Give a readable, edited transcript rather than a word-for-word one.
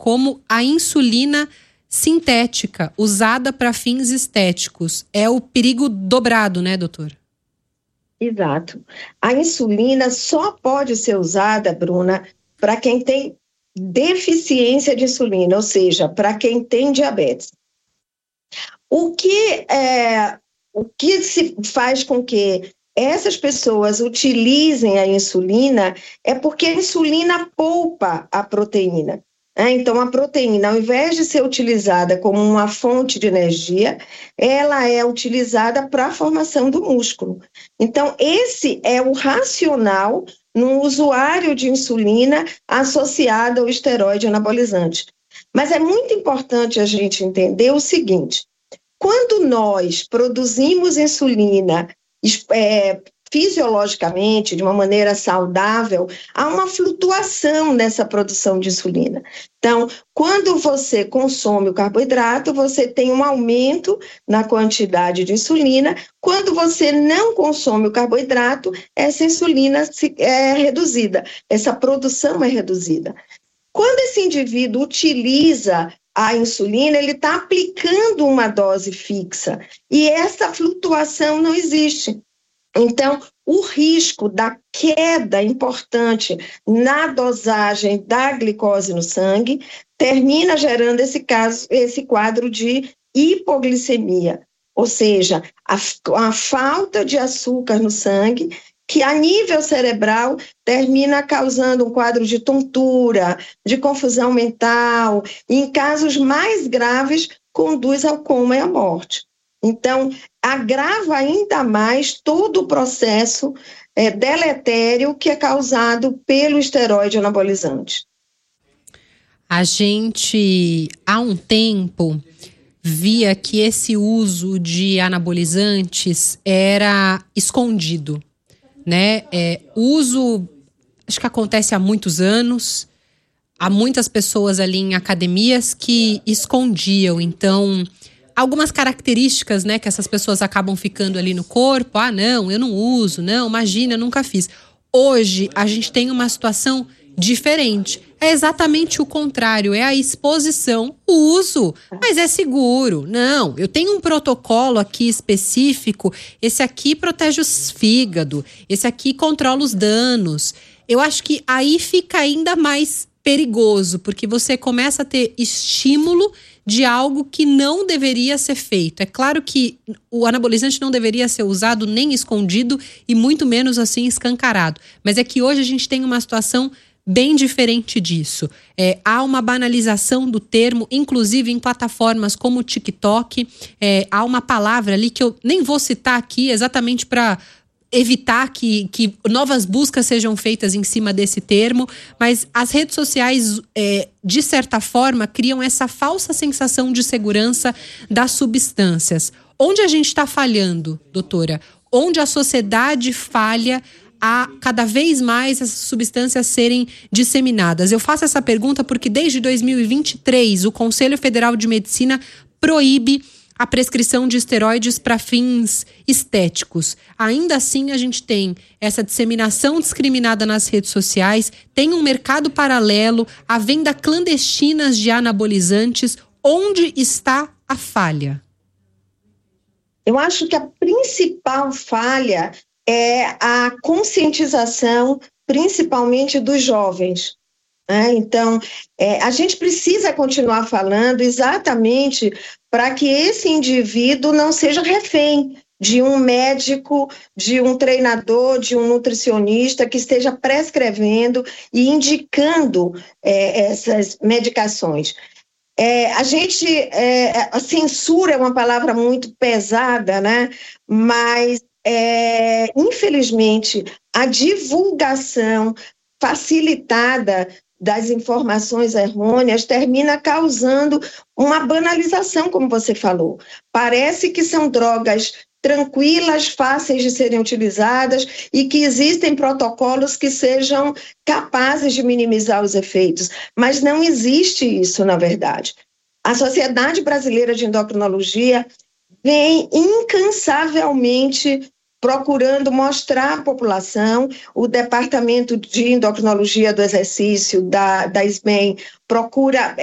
como a insulina sintética, usada para fins estéticos. É o perigo dobrado, né, doutora? Exato. A insulina só pode ser usada, Bruna, para quem tem deficiência de insulina, ou seja, para quem tem diabetes. O que se faz com que essas pessoas utilizem a insulina é porque a insulina poupa a proteína. Então, a proteína, ao invés de ser utilizada como uma fonte de energia, ela é utilizada para a formação do músculo. Então, esse é o racional no usuário de insulina associado ao esteroide anabolizante. Mas é muito importante a gente entender o seguinte: quando nós produzimos insulina fisiologicamente, de uma maneira saudável, há uma flutuação nessa produção de insulina. Então, quando você consome o carboidrato, você tem um aumento na quantidade de insulina. Quando você não consome o carboidrato, essa insulina é reduzida, essa produção é reduzida. Quando esse indivíduo utiliza a insulina, ele está aplicando uma dose fixa e essa flutuação não existe. Então, o risco da queda importante na dosagem da glicose no sangue termina gerando esse quadro de hipoglicemia, ou seja, a falta de açúcar no sangue, que a nível cerebral termina causando um quadro de tontura, de confusão mental, e em casos mais graves conduz ao coma e à morte. Então, agrava ainda mais todo o processo deletério que é causado pelo esteroide anabolizante. A gente, há um tempo, via que esse uso de anabolizantes era escondido, né? Uso, acho que acontece há muitos anos, há muitas pessoas ali em academias que escondiam, então algumas características, né, que essas pessoas acabam ficando ali no corpo. Ah, não, eu não uso, não, imagina, eu nunca fiz. Hoje, a gente tem uma situação diferente. É exatamente o contrário, é a exposição, o uso, mas é seguro. Não, eu tenho um protocolo aqui específico, esse aqui protege os fígado, esse aqui controla os danos. Eu acho que aí fica ainda mais perigoso, porque você começa a ter estímulo de algo que não deveria ser feito. É claro que o anabolizante não deveria ser usado nem escondido e muito menos assim escancarado. Mas é que hoje a gente tem uma situação bem diferente disso. Há uma banalização do termo, inclusive em plataformas como o TikTok. Há uma palavra ali que eu nem vou citar aqui exatamente para evitar que novas buscas sejam feitas em cima desse termo, mas as redes sociais, de certa forma, criam essa falsa sensação de segurança das substâncias. Onde a gente está falhando, doutora? Onde a sociedade falha a cada vez mais essas substâncias serem disseminadas? Eu faço essa pergunta porque desde 2023 o Conselho Federal de Medicina proíbe a prescrição de esteroides para fins estéticos. Ainda assim, a gente tem essa disseminação discriminada nas redes sociais, tem um mercado paralelo, a venda clandestina de anabolizantes. Onde está a falha? Eu acho que a principal falha é a conscientização, principalmente dos jovens. Então, a gente precisa continuar falando exatamente para que esse indivíduo não seja refém de um médico, de um treinador, de um nutricionista que esteja prescrevendo e indicando essas medicações. A censura é uma palavra muito pesada, né? Mas, infelizmente, a divulgação facilitada das informações errôneas termina causando uma banalização, como você falou. Parece que são drogas tranquilas, fáceis de serem utilizadas e que existem protocolos que sejam capazes de minimizar os efeitos, mas não existe isso, na verdade. A Sociedade Brasileira de Endocrinologia vem incansavelmente procurando mostrar à população. O Departamento de Endocrinologia do Exercício da SBEM procura